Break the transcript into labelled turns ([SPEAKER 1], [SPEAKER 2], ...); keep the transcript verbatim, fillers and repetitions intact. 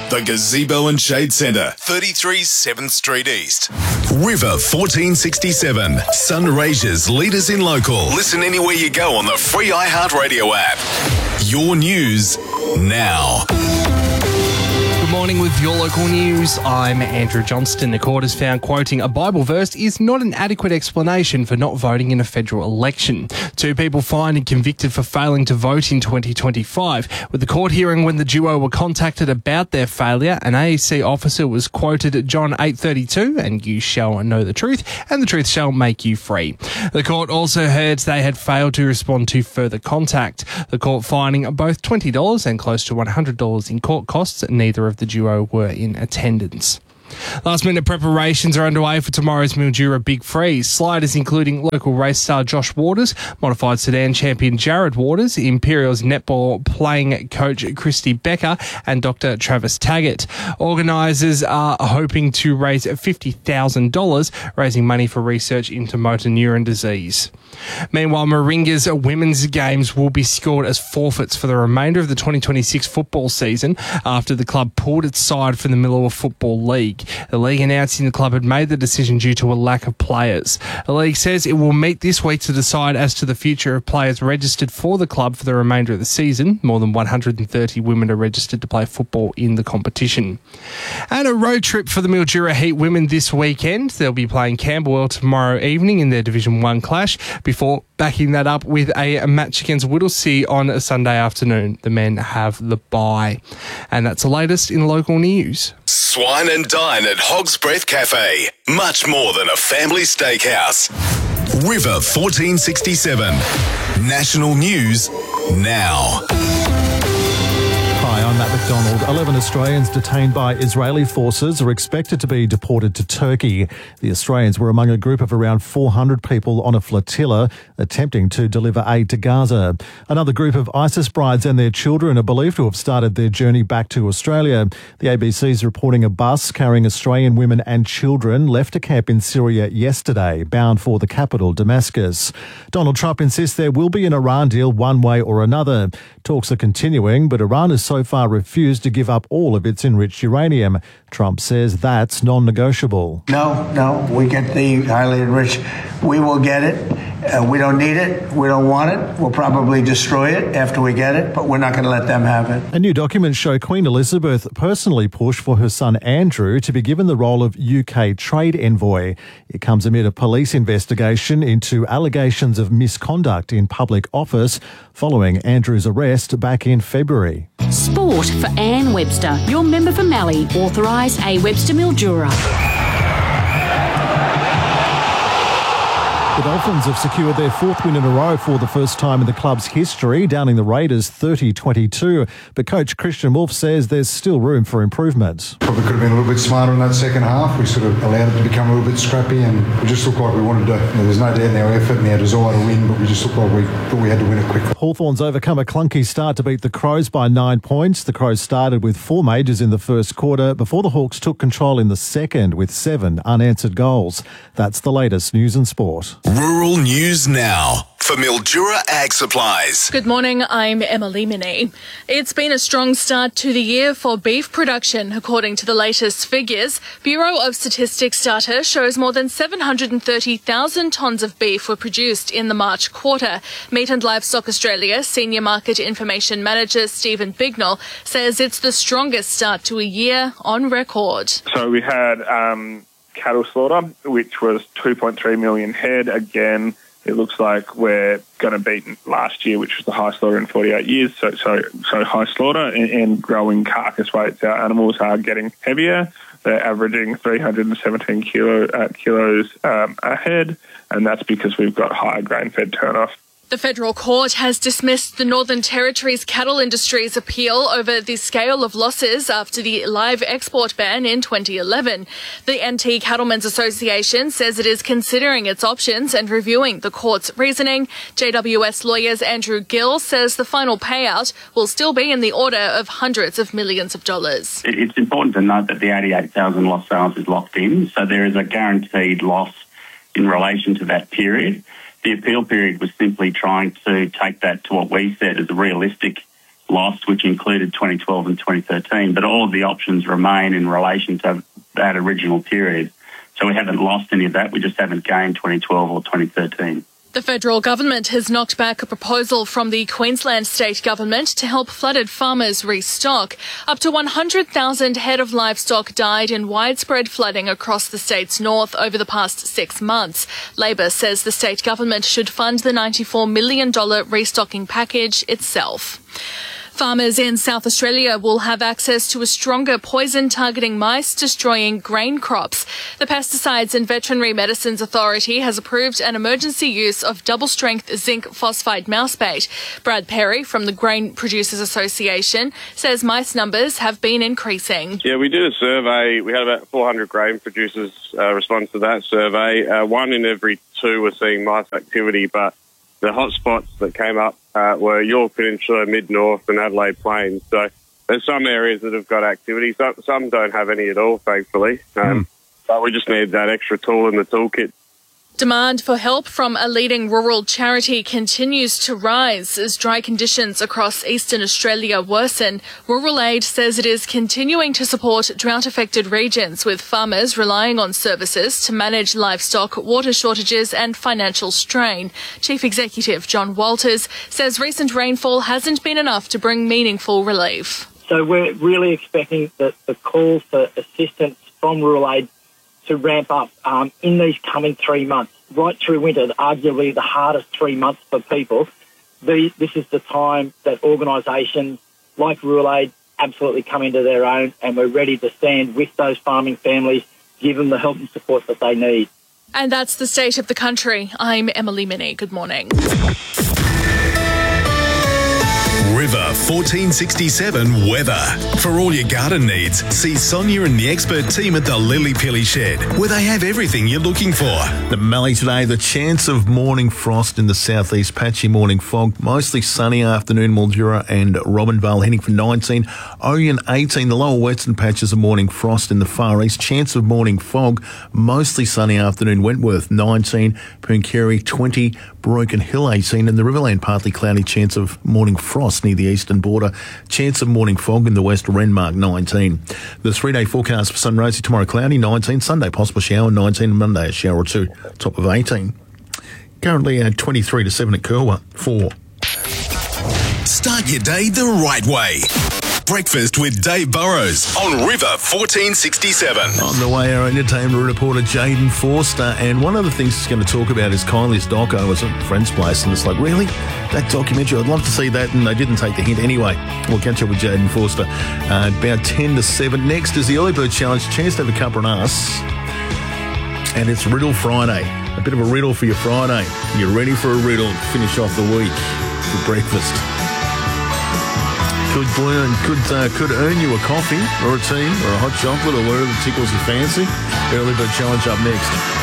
[SPEAKER 1] The Gazebo and Shade Centre, thirty-three seventh Street East. River fourteen sixty-seven, Sunraysia's leaders in local. Listen anywhere you go on the free iHeartRadio app. Your news now.
[SPEAKER 2] Good morning with your local news. I'm Andrew Johnston. The court has found quoting a Bible verse is not an adequate explanation for not voting in a federal election. Two people fined and convicted for failing to vote in twenty twenty-five. With the court hearing when the duo were contacted about their failure, an A E C officer was quoted at John eight thirty-two, and you shall know the truth, and the truth shall make you free. The court also heard they had failed to respond to further contact. The court fining both twenty dollars and close to one hundred dollars in court costs. Neither of the duo were in attendance. Last minute preparations are underway for tomorrow's Mildura Big Freeze. Sliders including local race star Josh Waters, modified sedan champion Jared Waters, Imperials netball playing coach Christy Becker and Doctor Travis Taggart. Organisers are hoping to raise fifty thousand dollars, raising money for research into motor neuron disease. Meanwhile, Moringa's women's games will be scored as forfeits for the remainder of the twenty twenty-six football season after the club pulled its side from the Millewa Football League. The league announcing the club had made the decision due to a lack of players. The league says it will meet this week to decide as to the future of players registered for the club for the remainder of the season. More than one hundred thirty women are registered to play football in the competition. And a road trip for the Mildura Heat women this weekend. They'll be playing Camberwell tomorrow evening in their Division one clash before backing that up with a match against Whittlesea on a Sunday afternoon. The men have the bye. And that's the latest in local news.
[SPEAKER 1] Swine and dine at Hog's Breath Cafe. Much more than a family steakhouse. River fourteen sixty-seven. National News Now.
[SPEAKER 3] Hi, I'm Matt McDonald. eleven Australians detained by Israeli forces are expected to be deported to Turkey. The Australians were among a group of around four hundred people on a flotilla attempting to deliver aid to Gaza. Another group of ISIS brides and their children are believed to have started their journey back to Australia. The A B C is reporting a bus carrying Australian women and children left a camp in Syria yesterday, bound for the capital, Damascus. Donald Trump insists there will be an Iran deal one way or another. Talks are continuing, but Iran is so far refused to give up all of its enriched uranium. Trump says that's non-negotiable.
[SPEAKER 4] No, no, we get the highly enriched. We will get it. Uh, we don't need it. We don't want it. We'll probably destroy it after we get it, but we're not going to let them have it.
[SPEAKER 3] A new documents show Queen Elizabeth personally pushed for her son Andrew to be given the role of U K trade envoy. It comes amid a police investigation into allegations of misconduct in public office following Andrew's arrest back in February.
[SPEAKER 5] Sport for Anne Webster, your member for Mallee, authorised A Webster Mildura.
[SPEAKER 3] The Dolphins have secured their fourth win in a row for the first time in the club's history, downing the Raiders thirty twenty-two. But coach Christian Wolf says there's still room for improvement.
[SPEAKER 6] Probably could have been a little bit smarter in that second half. We sort of allowed it to become a little bit scrappy, and we just looked like we wanted to. You know, there's no doubt in our effort and our desire to win, but we just looked like we thought we had to win it quickly.
[SPEAKER 3] Hawthorns overcome a clunky start to beat the Crows by nine points. The Crows started with four majors in the first quarter before the Hawks took control in the second with seven unanswered goals. That's the latest news and sport.
[SPEAKER 1] Rural News Now for Mildura Ag Supplies.
[SPEAKER 7] Good morning, I'm Emily Minnie. It's been a strong start to the year for beef production. According to the latest figures, Bureau of Statistics data shows more than seven hundred thirty thousand tonnes of beef were produced in the March quarter. Meat and Livestock Australia Senior Market Information Manager Stephen Bignell says it's the strongest start to a year on record.
[SPEAKER 8] So we had um, cattle slaughter, which was two point three million head. Again, it looks like we're going to beat last year, which was the highest slaughter in forty-eight years. So, so, so high slaughter and, and growing carcass weights. Our animals are getting heavier. They're averaging three hundred seventeen kilo, uh, kilos um, a head, and that's because we've got higher grain-fed turnoff.
[SPEAKER 7] The federal court has dismissed the Northern Territory's cattle industry's appeal over the scale of losses after the live export ban in twenty eleven. The N T Cattlemen's Association says it is considering its options and reviewing the court's reasoning. J W S lawyers Andrew Gill says the final payout will still be in the order of hundreds of millions of dollars.
[SPEAKER 9] It's important to note that the eighty-eight thousand lost sales is locked in, so there is a guaranteed loss in relation to that period. The appeal period was simply trying to take that to what we said is a realistic lost, which included twenty twelve and twenty thirteen, but all of the options remain in relation to that original period. So we haven't lost any of that, we just haven't gained twenty twelve or twenty thirteen.
[SPEAKER 7] The federal government has knocked back a proposal from the Queensland state government to help flooded farmers restock. Up to one hundred thousand head of livestock died in widespread flooding across the state's north over the past six months. Labor says the state government should fund the ninety-four million dollars restocking package itself. Farmers in South Australia will have access to a stronger poison targeting mice destroying grain crops. The Pesticides and Veterinary Medicines Authority has approved an emergency use of double-strength zinc phosphide mousebait. Brad Perry from the Grain Producers Association says mice numbers have been increasing.
[SPEAKER 10] Yeah, we did a survey. We had about four hundred grain producers uh, respond to that survey. Uh, one in every two were seeing mice activity, but the hotspots that came up uh, were Yorke Peninsula, Mid-North and Adelaide Plains. So there's some areas that have got activity. Some, some don't have any at all, thankfully. Um, mm. But we just need that extra tool in the toolkit.
[SPEAKER 7] Demand for help from a leading rural charity continues to rise as dry conditions across eastern Australia worsen. Rural Aid says it is continuing to support drought-affected regions, with farmers relying on services to manage livestock, water shortages and financial strain. Chief Executive John Walters says recent rainfall hasn't been enough to bring meaningful relief.
[SPEAKER 11] So we're really expecting that the call for assistance from Rural Aid to ramp up um, in these coming three months, right through winter, arguably the hardest three months for people. The, this is the time that organisations like Rural Aid absolutely come into their own, and we're ready to stand with those farming families, give them the help and support that they need.
[SPEAKER 7] And that's the state of the country. I'm Emily Minnie. Good morning.
[SPEAKER 1] River fourteen sixty-seven weather. For all your garden needs, see Sonia and the expert team at the Lily Pilly Shed, where they have everything you're looking for.
[SPEAKER 12] The Mallee today, the chance of morning frost in the southeast, patchy morning fog, mostly sunny afternoon, Mildura and Robinvale heading for nineteen, Oyen eighteen, the lower western patches of morning frost in the far east, chance of morning fog, mostly sunny afternoon, Wentworth nineteen, Pooncarie twenty, Broken Hill eighteen, and the Riverland partly cloudy, chance of morning frost near the eastern border, chance of morning fog in the west, Renmark nineteen. The three-day forecast for Sun Rosy tomorrow cloudy nineteen, Sunday possible shower nineteen, and Monday a shower or two, top of eighteen. Currently at twenty-three to seven at Kerwa, four.
[SPEAKER 1] Start your day the right way. Breakfast with Dave Burrows on River fourteen sixty-seven.
[SPEAKER 12] On the way, our entertainment reporter Jaden Forster, and one of the things he's going to talk about is Kylie's doco. I was at a friend's place and it's like, really? That documentary? I'd love to see that, and they didn't take the hint anyway. We'll catch up with Jaden Forster uh, about ten to seven. Next is the Early Bird Challenge, chance to have a cuppa and us. And it's Riddle Friday. A bit of a riddle for your Friday. You're ready for a riddle to finish off the week for breakfast. Could earn, could, uh, could earn you a coffee or a tea or a hot chocolate or whatever tickles your fancy. Early Bird Challenge up next.